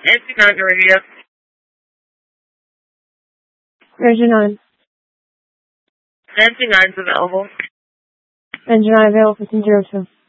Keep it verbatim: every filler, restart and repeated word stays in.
Nancy nine to radio. Ranger nine. Nancy nine's available. Ranger nine available for zero two.